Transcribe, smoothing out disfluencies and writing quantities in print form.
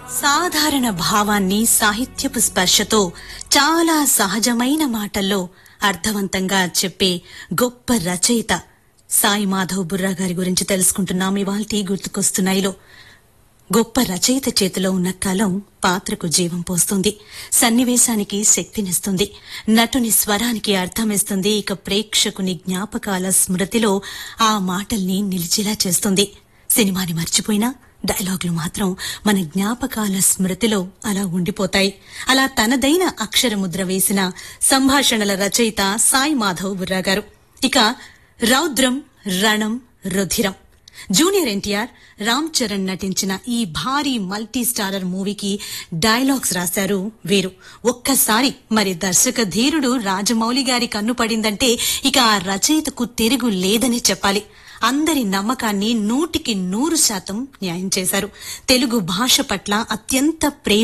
సాధారణ భావాన్ని సాహిత్యపు స్పర్శతో చాలా సహజమైన మాటల్లో అర్థవంతంగా చెప్పే గొప్ప రచయిత సాయి మాధవ్ బుర్రా గారి గురించి తెలుసుకుంటున్నాం. ఇవాల్టి గుర్తుకొస్తున్నాయిలో గొప్ప రచయిత చేతిలో ఉన్న కలం పాత్రకు జీవం పోస్తుంది, సన్నివేశానికి శక్తినిస్తుంది, నటుని స్వరానికి అర్థమిస్తుంది, ఇక ప్రేక్షకుని జ్ఞాపకాల స్మృతిలో ఆ మాటల్ని నిలిచేలా చేస్తుంది. సినిమాని మర్చిపోయినా డైలాగులు మాత్రం మన జ్ఞాపకాల స్మృతిలో అలా ఉండిపోతాయి. అలా తనదైన అక్షరముద్ర వేసిన సంభాషణల రచయిత సాయి మాధవ్ బుర్రా గారు. ఇక రౌద్రం, రణం, రుధిరం, జూనియర్ ఎన్టీఆర్, రామ్ చరణ్ నటించిన ఈ భారీ మల్టీ స్టారర్ మూవీకి డైలాగ్స్ రాశారు వీరు. ఒక్కసారి మరి దర్శక ధీరుడు రాజమౌళి గారి కన్ను పడిందంటే ఇక ఆ రచయితకు తిరుగు లేదని చెప్పాలి. అందరి నమ్మకాన్ని 100% న్యాయం చేశారు. తెలుగు భాష పట్ల అత్యంత ప్రేమ